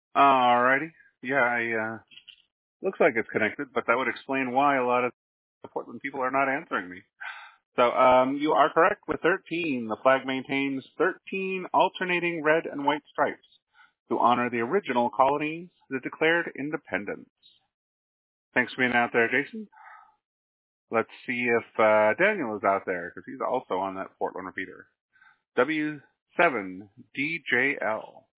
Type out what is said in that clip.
Alrighty. Yeah, looks like it's connected, but that would explain why a lot of the Portland people are not answering me. So, you are correct with 13. The flag maintains 13 alternating red and white stripes to honor the original colonies that declared independence. Thanks for being out there, Jason. Let's see if Daniel is out there, because he's also on that Portland repeater. W7DJL.